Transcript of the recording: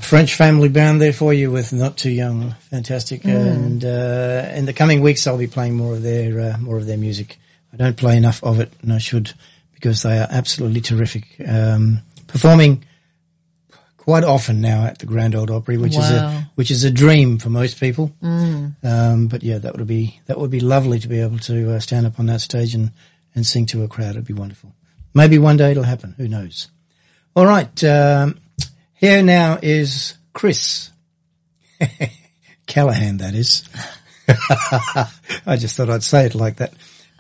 French family band there for you with Not Too Young. Fantastic. And in the coming weeks, I'll be playing more of their music. I don't play enough of it, and I should, because they are absolutely terrific. Performing quite often now at the Grand Ole Opry, which is a dream for most people. But yeah, that would be lovely to be able to stand up on that stage and sing to a crowd. It'd be wonderful. Maybe one day it'll happen. Who knows? All right. Here now is Chris Callahan. That is. I just thought I'd say it like that.